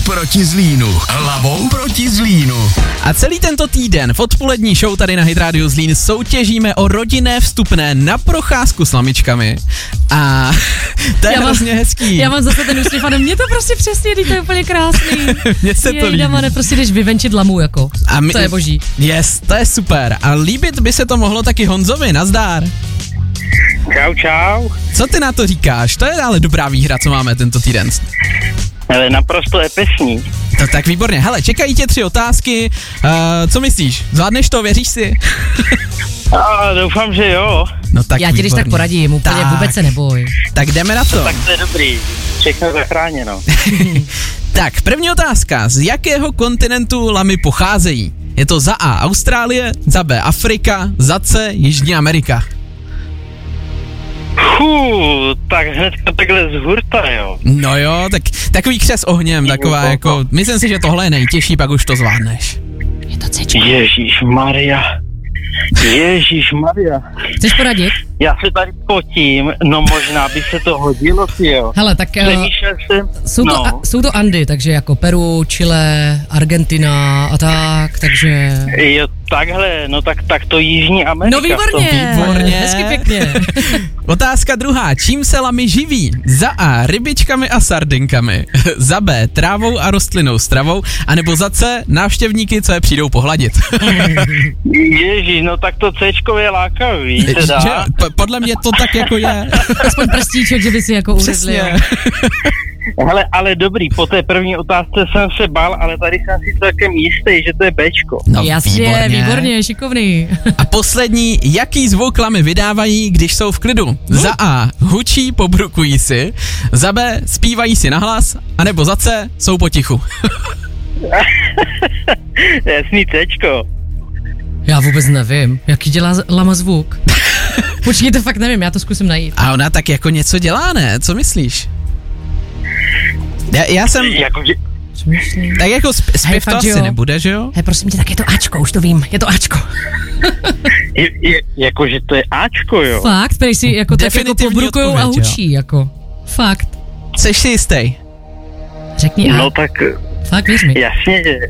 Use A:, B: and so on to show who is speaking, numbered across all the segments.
A: proti Zlínu. Hlavou proti Zlínu.
B: A celý tento týden v odpolední show tady na Hit Radio Zlín soutěžíme o rodinné vstupné na procházku s lamičkami. A to je hrozně hezký.
C: Já mám zase ten úsměv, ale mě to prostě přesně, to je úplně krásný.
B: Mně se to líbí.
C: Damane, prostě jdeš vyvenčit lamu, jako. To je boží.
B: Yes, to je super. A líbit by se to mohlo taky Honzovi, nazdár.
D: Čau.
B: Co ty na to říkáš? To je ale dobrá výhra, co máme tento týden.
D: Ale naprosto epesní.
B: To tak výborně. Hele, čekají tě 3 otázky. Co myslíš? Zvládneš to, věříš si?
D: Doufám, že jo.
B: No tak
C: já ti když tak poradím, úplně vůbec se neboj.
B: Tak jdeme na to.
D: Tak to je dobrý. Všechno zachráněno.
B: Tak, první otázka. Z jakého kontinentu lamy pocházejí? Je to za A Austrálie, za B Afrika, za C Jižní Amerika.
D: Tak hnedka takhle z hurta, jo.
B: No jo, tak takový křes ohněm, taková jako, myslím si, že tohle je nejtěžší, pak už to zvládneš.
C: Je to Cčko.
D: Ježíšmarja.
C: Chceš poradit?
D: Já se tady potím, no možná by se to hodilo, jo.
C: Hele, tak jsou to Andy, takže jako Peru, Chile, Argentina a tak, takže...
D: Jo, takhle, no tak to Jižní Amerika.
C: No výborně, hezky pěkně.
B: Otázka druhá, čím se lamy živí? Za A rybičkami a sardinkami, za B trávou a rostlinnou stravou, anebo za C návštěvníky, co je přijdou pohladit.
D: Ježíš, no tak to Cčko je lákavý, teda.
B: Podle mě to tak jako je.
C: Aspoň prstíček, že by si jako uřezli.
D: Hele, ale dobrý, po té první otázce jsem se bál, ale tady jsem si celkem jistý, že to je Bčko.
B: No,
C: jasně, výborně, šikovný.
B: A poslední, jaký zvuk lamy vydávají, když jsou v klidu? Za A hučí, pobrukují si, za B zpívají si nahlas, anebo za C jsou potichu.
D: Jasný Cčko.
C: Já vůbec nevím, jaký dělá lama zvuk. Počkej, to fakt nevím, já to zkusím najít.
B: A ona tak jako něco dělá, ne? Co myslíš? Já jsem... Tak jako zpěv to asi nebude, že jo?
C: Hej, prosím tě, tak je to Ačko, už to vím, je to Ačko.
D: Jakože to je Ačko, jo?
C: Fakt, tady si jako tak jako pobrukujou a hučí, jako. Fakt.
B: Jseš si jistý?
C: Řekni A.
D: No tak...
C: Fakt, věř mi.
D: Jasně, že...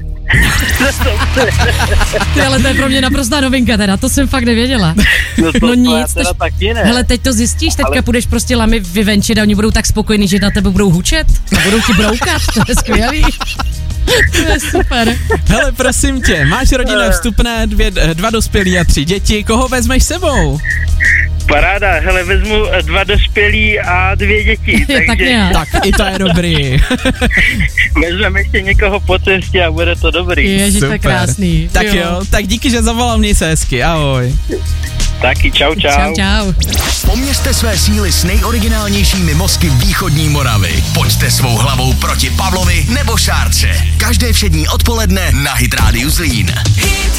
C: Ty, ale to je pro mě naprostá novinka teda, to jsem fakt nevěděla.
D: No nic, teda taky ne.
C: Hele, teď to zjistíš, teďka půjdeš prostě lamy vyvenčit a oni budou tak spokojení, že na tebe budou hučet a budou ti broukat, to je skvělý. To je super.
B: Hele, prosím tě, máš rodinné vstupné, 2 dospělí a 3 děti, koho vezmeš sebou?
D: Paráda, hele, vezmu 2 dospělí a 2 děti, takže...
B: Tak i to je dobrý.
D: Vezmeme ještě někoho po cestě a bude to dobrý.
C: Ježiš, to je krásný.
B: Tak jo, tak díky, že zavolal, měj se hezky, ahoj.
D: Taky čau.
A: Poměřte své síly s nejoriginálnějšími mozky východní Moravy. Pojďte svou hlavou proti Pavlovi nebo Šárce. Každé všední odpoledne na Hit Radio Zlín. Hit